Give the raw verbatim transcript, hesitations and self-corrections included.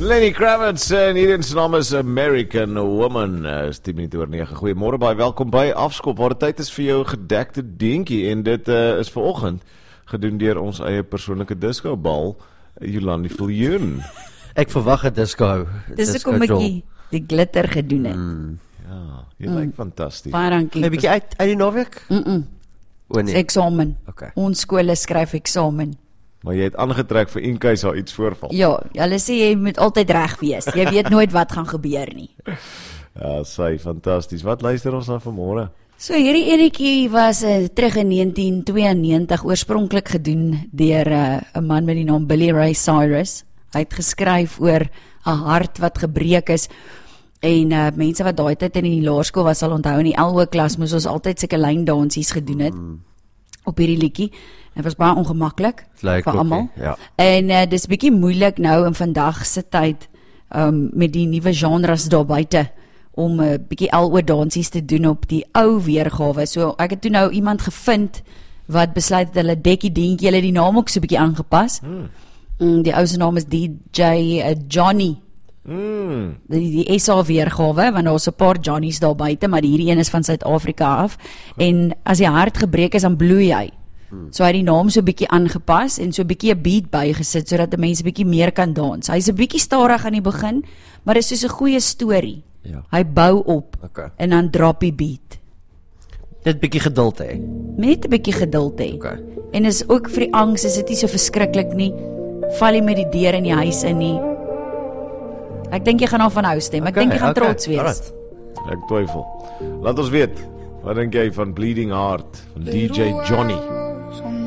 Lenny Kravitz en hierdie se naam is American Woman. Uh, is tien minute oor nege. Goeiemôre baie welkom by Afskop waar die tyd is vir jou gedekte dingetjie en dit uh, is vanoggend gedoen deur ons eie persoonlike disco bal, Jolandi Viljoen. Ek verwag 'n disco. Dis ek kom ek die glitter gedoen het. Mm. Ja, jy lyk mm. fantasties. Baie dankie. 'n bietjie uit uit die naweek? Mm. O nee. Eksamen. Okay. Ons skole skryf eksamen. Maar jy het aangetrek vir in case daar iets voorval. Ja, hulle sê jy moet altyd reg wees. Jy weet nooit wat gaan gebeur nie. Ja, sy fantasties. Wat luister ons na vanmôre? So hierdie enetjie was uh, terug in negentien tweeënnegentig oorspronklik gedoen deur 'n uh, man met die naam Billy Ray Cyrus. Hy het geskryf oor 'n hart wat gebreek is. En uh, mense wat daai tyd in die laerskool was sal onthou in die L O klas moes ons altyd sulke lyndansies gedoen het mm. op hierdie liedjie. Dit was baie ongemaklik like vir almal. Okay, ja. En uh, dis bietjie moeilik nou in vandag se tyd um, met die nuwe genres daar buite om 'n uh, bietjie L O dansies te doen op die ou weergawe. So ek het toe nou iemand gevind wat besluit het hulle dekkie dingetjie, hulle die naam ook so bietjie aangepas. Hmm. Mm, die ou se naam is D J uh, Johnny. Mm. Die, die S A weergawe, want daar's 'n paar Johnnies daar buite, maar die hierdie een is van Suid-Afrika af. Okay. En as die hart gebreek is, dan bloei hy. Hmm. So hy het die naam so 'n bietjie aangepas en so 'n bietjie 'n beat bygesit sodat die mense bietjie meer kan dans. Hy's 'n bietjie stadig aan die begin, maar dit is soos 'n goeie storie. Ja. Hy bou op okay. en dan drop die beat. Net 'n bietjie geduld hê. Net 'n bietjie geduld hê. Okay. En is ook vir die angs is dit nie so verskriklik nie. Val jy met die deur in die huis in nie. Ek dink jy gaan daarvan hou stem. Ek okay, dink jy gaan okay. trots wees. Alright. Ek twyfel. Laat ons weet. Wat dink jy van Bleeding Heart van D J Johnny?